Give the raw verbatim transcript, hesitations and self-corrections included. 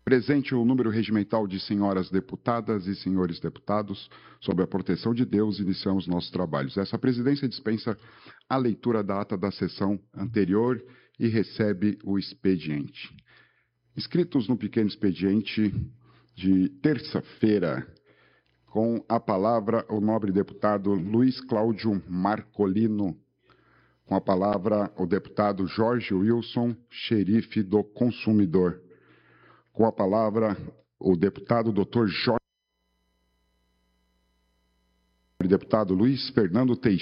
Presente o número regimental de senhoras deputadas e senhores deputados, sob a proteção de Deus, iniciamos nossos trabalhos. Essa presidência dispensa a leitura da ata da sessão anterior e recebe o expediente. Inscritos no pequeno expediente de terça-feira, com a palavra o nobre deputado Luiz Cláudio Marcolino. Com a palavra o deputado Jorge Wilson, xerife do consumidor. Com a palavra o deputado doutor Jorge, deputado Luiz Fernando Teixeira.